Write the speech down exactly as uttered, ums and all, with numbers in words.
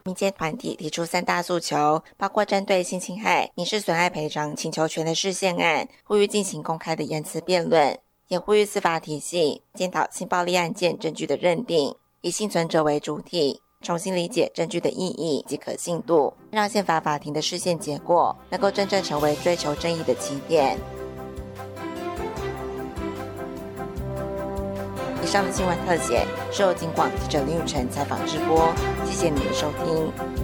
民间团体提出三大诉求，包括针对性侵害、民事损害赔偿请求权的释宪案，呼吁进行公开的言辞辩论，也呼吁司法体系检讨性暴力案件证据的认定，以幸存者为主体，重新理解证据的意义及可信度，让宪法法庭的释宪结果能够真正成为追求正义的起点。以上的新闻特写是由警广记者林宇辰采访直播，谢谢你的收听。